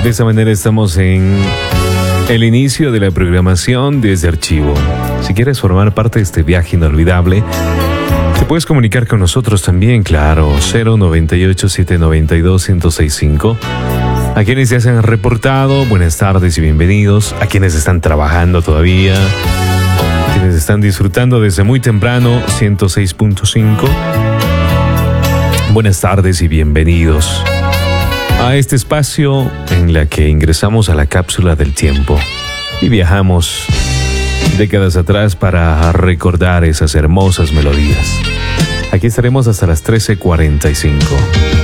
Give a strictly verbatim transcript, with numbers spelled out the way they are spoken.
De esa manera estamos en el inicio de la programación desde Archivo. Si quieres formar parte de este viaje inolvidable, te puedes comunicar con nosotros también, claro, cero noventa y ocho, setecientos noventa y dos, ciento sesenta y cinco. A quienes ya se han reportado, buenas tardes y bienvenidos. A quienes están trabajando todavía, a quienes están disfrutando desde muy temprano, ciento seis punto cinco. Buenas tardes y bienvenidos a este espacio en la que ingresamos a la cápsula del tiempo y viajamos décadas atrás para recordar esas hermosas melodías. Aquí estaremos hasta las trece cuarenta y cinco.